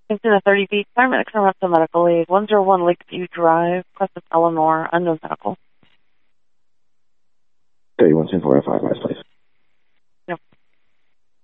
Into 30 feet, paramedics are up to medical aid. 101 Lakeview Drive, Crescent, Eleanor, unknown medical. 31 10 4 5, please.